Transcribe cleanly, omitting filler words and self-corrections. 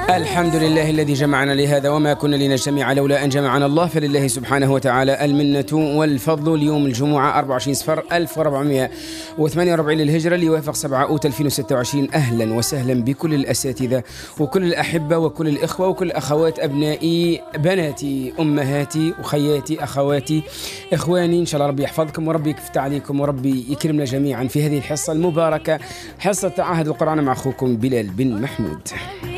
الحمد لله الذي جمعنا لهذا وما كنا لنجتمع لولا أن جمعنا الله، فلله سبحانه وتعالى المنة والفضل. اليوم الجمعة 24 صفر 1448 للهجرة، اللي يوافق 7 أوت 2026. أهلا وسهلا بكل الأساتذة وكل الأحبة وكل الإخوة وكل الأخوات، أبنائي بناتي أمهاتي أخياتي أخواتي إخواني. إن شاء الله ربي يحفظكم وربي يفتح عليكم وربي يكرمنا جميعا في هذه الحصة المباركة، حصة تعاهد القرآن مع أخوكم بلال بن محمود.